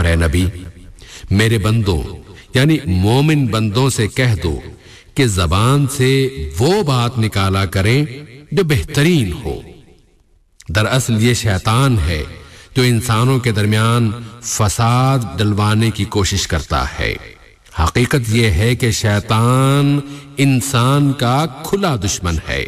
اور اے نبی میرے بندوں یعنی مومن بندوں سے کہہ دو کہ زبان سے وہ بات نکالا کریں جو بہترین ہو۔ دراصل یہ شیطان ہے جو انسانوں کے درمیان فساد ڈلوانے کی کوشش کرتا ہے۔ حقیقت یہ ہے کہ شیطان انسان کا کھلا دشمن ہے۔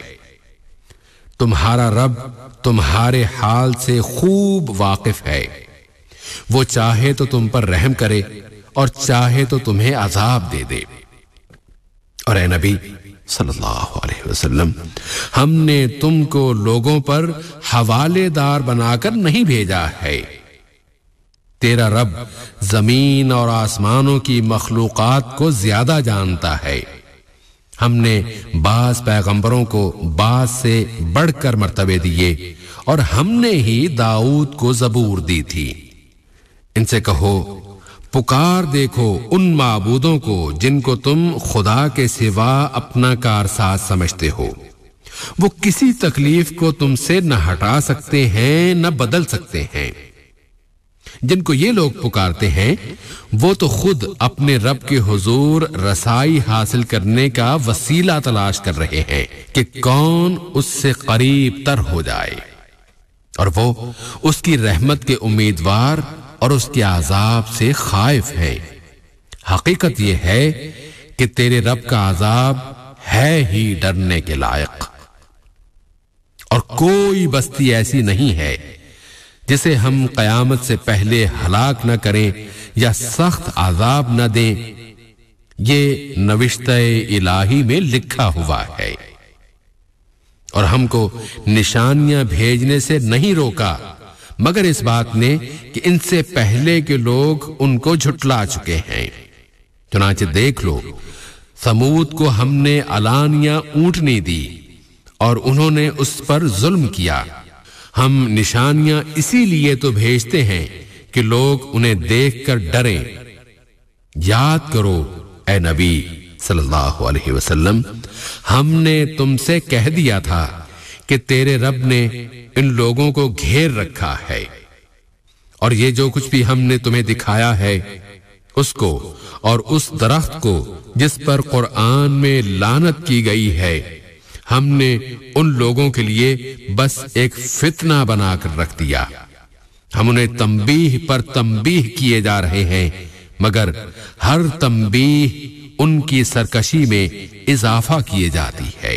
تمہارا رب تمہارے حال سے خوب واقف ہے، وہ چاہے تو تم پر رحم کرے اور چاہے تو تمہیں عذاب دے دے۔ اور اے نبی صلی اللہ علیہ وسلم ہم نے تم کو لوگوں پر حوالے دار بنا کر نہیں بھیجا ہے۔ تیرا رب زمین اور آسمانوں کی مخلوقات کو زیادہ جانتا ہے۔ ہم نے بعض پیغمبروں کو بعض سے بڑھ کر مرتبے دیے اور ہم نے ہی داؤد کو زبور دی تھی۔ ان سے کہو پکار دیکھو ان معبودوں کو جن کو تم خدا کے سوا اپنا کارساز سمجھتے ہو، وہ کسی تکلیف کو تم سے نہ ہٹا سکتے ہیں نہ بدل سکتے ہیں۔ جن کو یہ لوگ پکارتے ہیں وہ تو خود اپنے رب کے حضور رسائی حاصل کرنے کا وسیلہ تلاش کر رہے ہیں کہ کون اس سے قریب تر ہو جائے، اور وہ اس کی رحمت کے امیدوار اور اس کے عذاب سے خائف ہے۔ حقیقت یہ ہے کہ تیرے رب کا عذاب ہے ہی ڈرنے کے لائق، اور کوئی بستی ایسی نہیں ہے جسے ہم قیامت سے پہلے ہلاک نہ کریں یا سخت عذاب نہ دیں۔ یہ نوشتہ الہی میں لکھا ہوا ہے، اور ہم کو نشانیاں بھیجنے سے نہیں روکا مگر اس بات نے کہ ان سے پہلے کے لوگ ان کو جھٹلا چکے ہیں۔ چنانچہ دیکھ لو ثمود کو ہم نے علانیہ اونٹنی دی اور انہوں نے اس پر ظلم کیا۔ ہم نشانیاں اسی لیے تو بھیجتے ہیں کہ لوگ انہیں دیکھ کر ڈریں۔ یاد کرو اے نبی صلی اللہ علیہ وسلم، ہم نے تم سے کہہ دیا تھا کہ تیرے رب نے ان لوگوں کو گھیر رکھا ہے، اور یہ جو کچھ بھی ہم نے تمہیں دکھایا ہے اس کو اور اس درخت کو جس پر قرآن میں لعنت کی گئی ہے ہم نے ان لوگوں کے لیے بس ایک فتنہ بنا کر رکھ دیا۔ ہم انہیں تنبیہ پر تنبیہ کیے جا رہے ہیں، مگر ہر تنبیہ ان کی سرکشی میں اضافہ کیے جاتی ہے۔